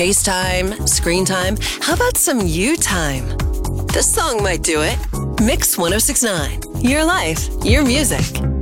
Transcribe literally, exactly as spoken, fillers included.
FaceTime, screen time. How about some you time? This song might do it. Mix one oh six point nine. Your life, your music.